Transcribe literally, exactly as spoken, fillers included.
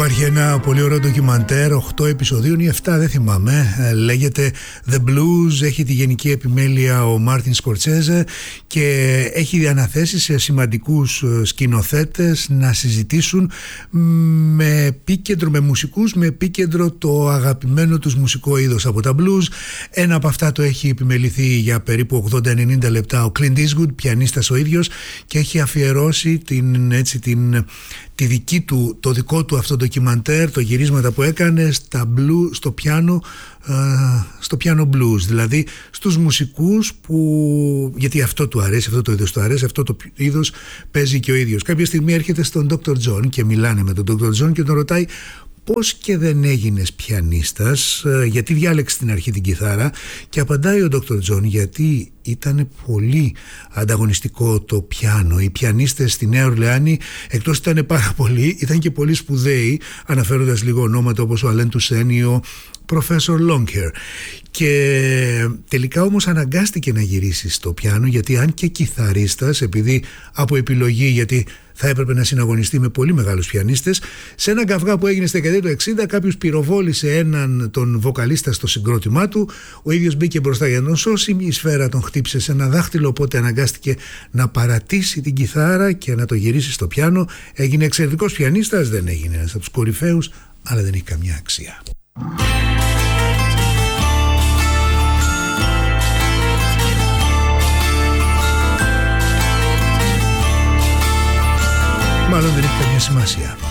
Υπάρχει ένα πολύ ωραίο ντοκιμαντέρ, οκτώ επεισοδίων ή επτά, δεν θυμάμαι, λέγεται The Blues, έχει τη γενική επιμέλεια ο Μάρτιν Σκορτσέζε και έχει αναθέσει σε σημαντικούς σκηνοθέτες να συζητήσουν με επίκεντρο, με μουσικούς, με επίκεντρο το αγαπημένο τους μουσικό είδος από τα blues. Ένα από αυτά το έχει επιμεληθεί για περίπου ογδόντα με ενενήντα λεπτά ο Clint Eastwood, πιανίστας ο ίδιος, και έχει αφιερώσει την, έτσι, την, τη δική του, το δικό του αυτό ντοκιμαντέρ, το γυρίσματα που έκανε στα blues, στο πιάνο, στο πιάνο blues, δηλαδή στους μουσικούς που, γιατί αυτό του αρέσει, αυτό το είδος του αρέσει, αυτό το είδος παίζει και ο ίδιος. Κάποια στιγμή έρχεται στον ντόκτορ Τζον και μιλάνε με τον ντόκτορ Τζον και τον ρωτάει πώς και δεν έγινες πιανίστας, γιατί διάλεξες στην αρχή την κιθάρα, και απαντάει ο ντόκτορ Τζον γιατί ήταν πολύ ανταγωνιστικό το πιάνο. Οι πιανίστες στη Νέα Ορλεάνη, εκτός ήταν πάρα πολλοί, ήταν και πολύ σπουδαίοι, αναφέροντας λίγο ονόματα όπως ο Αλέν Τουσέν ή ο Professor Longhair. Και τελικά όμως αναγκάστηκε να γυρίσει στο πιάνο, γιατί αν και κιθαρίστας, επειδή από επιλογή, γιατί θα έπρεπε να συναγωνιστεί με πολύ μεγάλους πιανίστες, σε ένα καυγά που έγινε στη δεκαετία του εξήντα κάποιος πυροβόλησε έναν τον βοκαλίστα στο συγκρότημά του, ο ίδιος μπήκε μπροστά για να τον σώσει, η σφαίρα τον χτύπησε σε ένα δάχτυλο, οπότε αναγκάστηκε να παρατήσει την κιθάρα και να το γυρίσει στο πιάνο. Έγινε εξαιρετικός πιανίστας, δεν έγινε ένας από τους κορυφαίους, αλλά δεν έχει καμιά αξία. Μάλλον δεν έχει καμία σημασία.